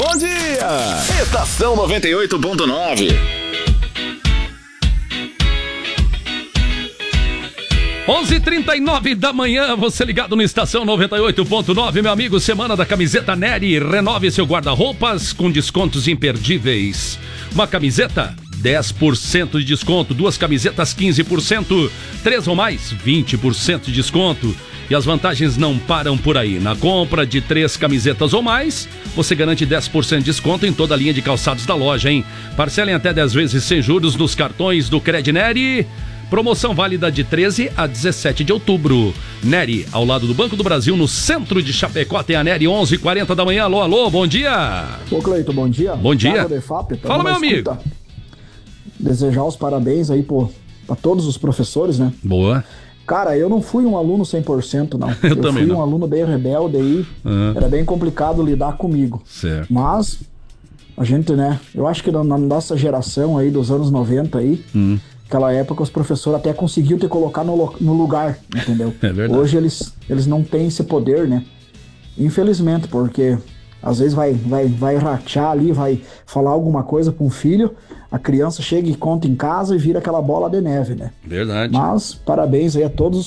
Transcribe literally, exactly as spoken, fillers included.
Bom dia! Estação noventa e oito ponto nove. onze e trinta e nove da manhã, você ligado no Estação noventa e oito ponto nove, meu amigo. Semana da camiseta Nery. Renove seu guarda-roupas com descontos imperdíveis. Uma camiseta, dez por cento de desconto. Duas camisetas, quinze por cento. Três ou mais, vinte por cento de desconto. E as vantagens não param por aí. Na compra de três camisetas ou mais, você garante dez por cento de desconto em toda a linha de calçados da loja, hein? Parcelem até dez vezes sem juros nos cartões do Cred Nery. Promoção válida de treze a dezessete de outubro. Nery, ao lado do Banco do Brasil, no centro de Chapecó, tem a Nery, onze e quarenta da manhã. Alô, alô, bom dia. Ô, Cleito, bom dia. Bom dia. De F A P, Fala, meu amigo. Desejar os parabéns aí para todos os professores, né? Boa. Cara, eu não fui um aluno cem por cento, não. Eu, eu também fui não. um aluno bem rebelde aí. Uhum. Era bem complicado lidar comigo. Certo. Mas a gente, né? Eu acho que na, na nossa geração aí, dos anos noventa aí, uhum. Aquela época os professores até conseguiam te colocar no, no lugar, entendeu? É verdade. Hoje eles, eles não têm esse poder, né? Infelizmente, porque às vezes vai, vai, vai ratear ali, vai falar alguma coisa para um filho, a criança chega e conta em casa e vira aquela bola de neve, né? Verdade. Mas parabéns aí a todos os